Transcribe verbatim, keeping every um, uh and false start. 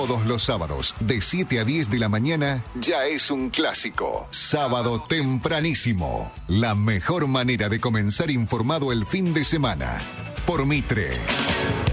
Todos los sábados, de siete a diez de la mañana, ya es un clásico. Sábado tempranísimo. La mejor manera de comenzar informado el fin de semana. Por Mitre.